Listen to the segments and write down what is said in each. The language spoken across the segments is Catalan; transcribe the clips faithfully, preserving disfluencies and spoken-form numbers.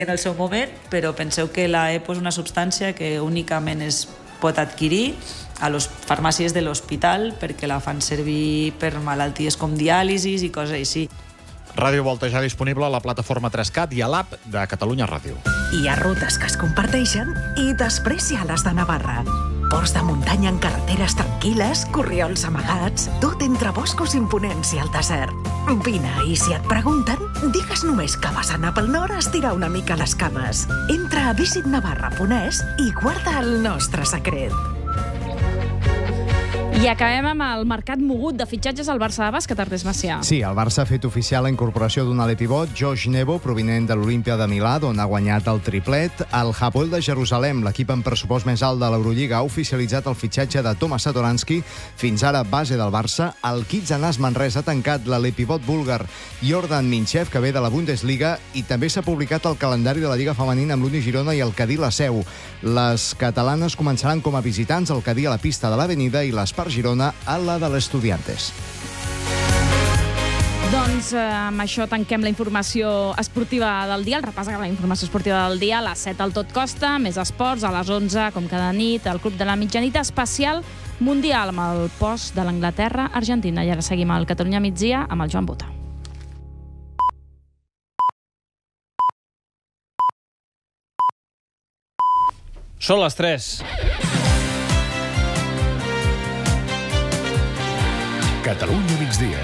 en el seu moment, però penseu que la E P O és una substància que únicament es pot adquirir a les farmàcies de l'hospital perquè la fan servir per malalties com diàlisis i coses així. Ràdio Volta ja disponible a la plataforma tres cat i a l'app de Catalunya Ràdio. Hi ha rutes que es comparteixen i després hi ha les de Navarra. Ports de muntanya en carreteres tranquil·les, corriols amagats, tot entre boscos imponents i el desert. Vine, i si et pregunten, digues només que vas anar pel nord a estirar una mica les cames. Entra a visit navarra punt es i guarda el nostre secret. I acabem amb el mercat mogut de fitxatges al Barça de bàsquet, Ernest Macià. Sí, el Barça ha fet oficial la incorporació d'un ala pivot, Josh Nebo, provinent de l'Olimpia de Milà, d'on ha guanyat el triplet. El Hapoel de Jerusalem, l'equip amb pressupost més alt de l'Eurolliga, ha oficialitzat el fitxatge de Tomas Satoransky, fins ara base del Barça. El Kizanás Manresa ha tancat l'ala pivot búlgar Jordan Minchev, que ve de la Bundesliga, i també s'ha publicat el calendari de la Lliga Femenina amb l'Uni Girona i el Cadí la Seu. Les catalanes començaran com a visitants, el Cadí a la pista de l'Avenida i l'Espar Girona a la de l'Estudiantes. Doncs eh, amb això tanquem la informació esportiva del dia, el repàs de la informació esportiva del dia, a les set al Tot Costa, més esports, a les onze, com cada nit, el Club de la Mitjanit especial mundial amb el post de l'Anglaterra-Argentina. I ara seguim al Catalunya migdia amb el Joan Bota. Són les tres. Catalunya migdia.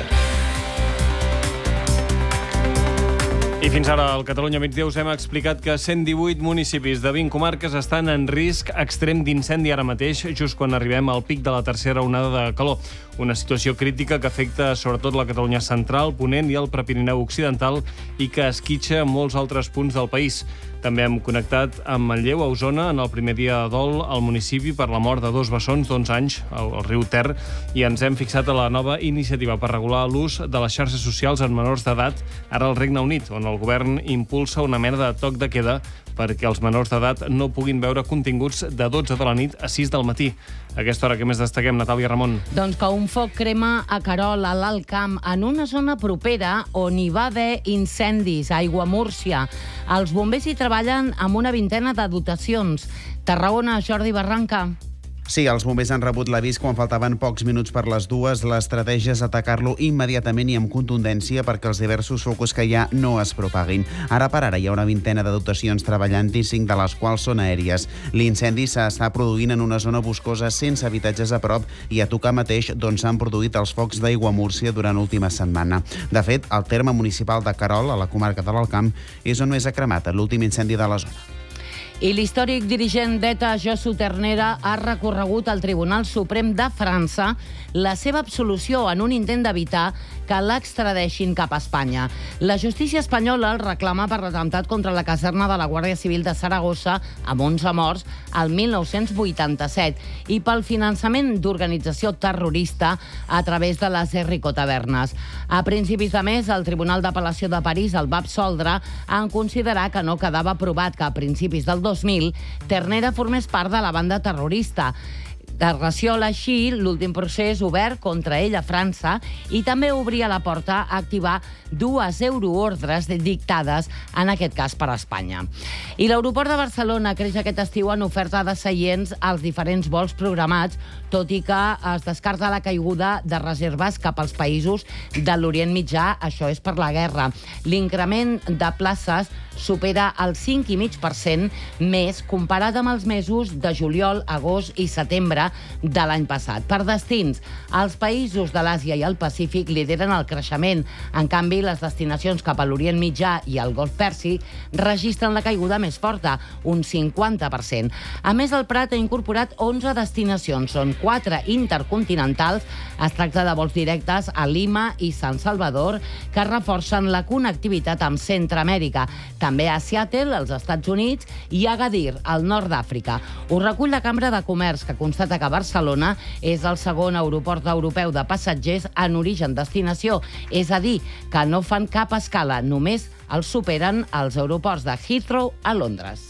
I fins ara al Catalunya migdia us hem explicat que cent divuit municipis de vint comarques estan en risc extrem d'incendi ara mateix, just quan arribem al pic de la tercera onada de calor. Una situació crítica que afecta sobretot la Catalunya central, Ponent i el Prepirineu occidental i que esquitxa molts altres punts del país. També hem connectat amb Manlleu, a Osona, en el primer dia de dol al municipi per la mort de dos bessons d'onze anys al, al riu Ter, i ens hem fixat a la nova iniciativa per regular l'ús de les xarxes socials en menors d'edat, ara al Regne Unit, on el govern impulsa una mena de toc de queda perquè els menors d'edat no puguin veure continguts de dotze de la nit a sis del matí. A aquesta hora, què més destaquem, Natàlia Ramon? Doncs que un foc crema a Querol, a l'Alt Camp, en una zona propera on hi va haver incendis, a Aiguamúrcia. Els bombers hi treballen amb una vintena de dotacions. Tarragona, Jordi Barranca. Sí, els bombers han rebut l'avís quan faltaven pocs minuts per les dues. L'estratègia és atacar-lo immediatament i amb contundència perquè els diversos focus que hi ha no es propaguin. Ara per ara hi ha una vintena de dotacions treballant i cinc de les quals són aèries. L'incendi s'està produint en una zona boscosa sense habitatges a prop i a tocar mateix d'on s'han produït els focs d'Aiguamúrcia durant l'última setmana. De fet, el terme municipal de Querol, a la comarca de l'Alt Camp, és on més ha cremat l'últim incendi de la zona. I l'històric dirigent d'ETA, Josu Ternera, ha recorregut al Tribunal Suprem de França la seva absolució en un intent d'evitar que l'extradeixin cap a Espanya. La justícia espanyola el reclama per l'atemptat contra la caserna de la Guàrdia Civil de Saragossa, amb onze morts, al mil nou-cents vuitanta-set, i pel finançament d'organització terrorista a través de les Errico Tavernes. A principis de mes, el Tribunal d'Apel·lació de París el va absoldre en considerar que no quedava provat que a principis del dos mil Ternera formés part de la banda terrorista. Desgraciola així l'últim procés obert contra ell a França i també obria la porta a activar dues euroordres dictades, en aquest cas per Espanya. I l'aeroport de Barcelona creix aquest estiu en oferta de seients als diferents vols programats, tot i que es descarta la caiguda de reserves cap als països de l'Orient Mitjà, això és per la guerra. L'increment de places supera el cinc coma cinc per cent més comparat amb els mesos de juliol, agost i setembre de l'any passat. Per destins, els països de l'Àsia i el Pacífic lideren el creixement. En canvi, les destinacions cap a l'Orient Mitjà i el Golf Pèrsic registren la caiguda més forta, un cinquanta per cent. A més, el Prat ha incorporat onze destinacions, són quatre intercontinentals. Es tracta de vols directes a Lima i San Salvador, que reforcen la connectivitat amb Centreamèrica, també a Seattle, als Estats Units, i a Agadir, al nord d'Àfrica. Ho recull la Cambra de Comerç, que constata que Barcelona és el segon aeroport europeu de passatgers en origen-destinació, és a dir, que no fan cap escala, només els superen els aeroports de Heathrow a Londres.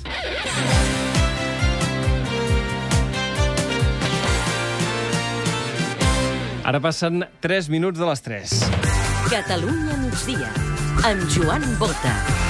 Ara passen tres minuts de les tres. Catalunya migdia, amb Joan Bota.